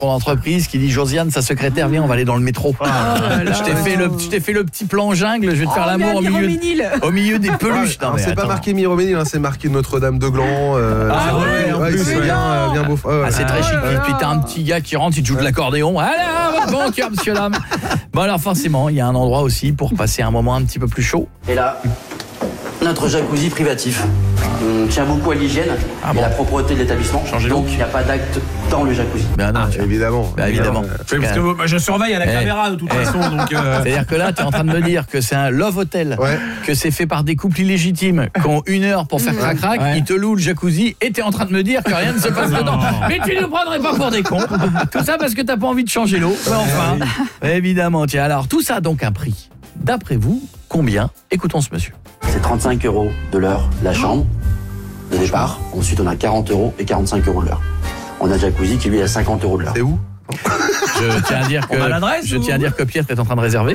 d'entreprise qui dit Josiane, sa secrétaire, viens, on va aller dans le métro. Je t'ai fait le petit plan jungle, je vais te faire l'amour au milieu des peluches. Non, c'est pas marqué Miroménil, c'est marqué Notre-Dame de Gland. C'est bien beau. C'est très chic. Et puis t'as un petit gars qui rentre, il te joue de l'accordéon. Allez, votre bon cœur, monsieur dame. Bon alors forcément, il y a un endroit aussi pour passer un moment un petit peu plus chaud. Et là, notre jacuzzi privatif. On tient beaucoup à l'hygiène et à la propreté de l'établissement. Donc il n'y a pas d'acte dans le jacuzzi. Évidemment. Évidemment. Parce que je surveille à la caméra de toute façon. C'est-à-dire que là, tu es en train de me dire que c'est un love hotel, que c'est fait par des couples illégitimes qui ont 1 heure pour faire crac-crac, ils te louent le jacuzzi et tu es en train de me dire que rien ne se passe dedans. Mais tu ne nous prendrais pas pour des cons. Tout ça parce que tu n'as pas envie de changer l'eau. Enfin, évidemment. Tiens, alors tout ça a donc un prix. D'après vous, combien? Écoutons ce monsieur. C'est 35 € de l'heure la chambre de départ. Ensuite, on a 40 € et 45 € de l'heure. On a jacuzzi qui lui est à 50 € de l'heure. C'est où? Je tiens à dire que Pietre est en train de réserver.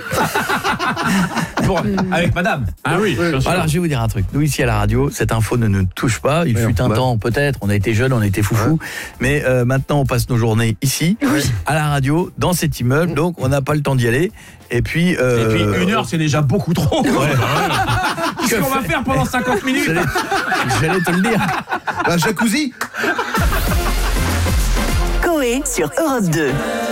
Avec madame. Ah oui. Alors je vais vous dire un truc. Nous ici à la radio, cette info ne nous touche pas. Il fut un temps peut-être, on a été jeunes, on a été foufous, mais maintenant on passe nos journées ici, à la radio, dans cet immeuble, donc on n'a pas le temps d'y aller. Et puis 1 heure, c'est déjà beaucoup trop. Qu'est-ce qu'on va faire pendant 50 minutes? J'allais te le dire. La jacuzzi. Coé sur Europe 2.